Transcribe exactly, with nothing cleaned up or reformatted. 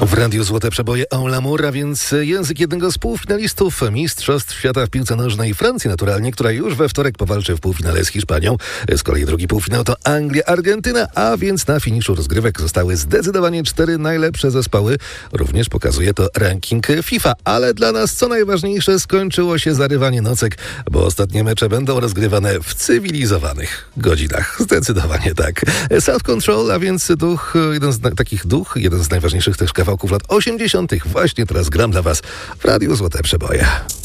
W Radiu Złote Przeboje en l'amour, a więc język jednego z półfinalistów Mistrzostw Świata w piłce nożnej Francji naturalnie, która już we wtorek powalczy w półfinale z Hiszpanią. Z kolei drugi półfinał to Anglia, Argentyna, a więc na finiszu rozgrywek zostały zdecydowanie cztery najlepsze zespoły. Również pokazuje to ranking FIFA. Ale dla nas co najważniejsze, skończyło się zarywanie nocek, bo ostatnie mecze będą rozgrywane w cywilizowanych godzinach. Zdecydowanie tak. South Control, a więc duch, jeden z na- takich duch, jeden z najważniejszych też kawałków lat osiemdziesiątych. Właśnie teraz gram dla was w Radiu Złote Przeboje.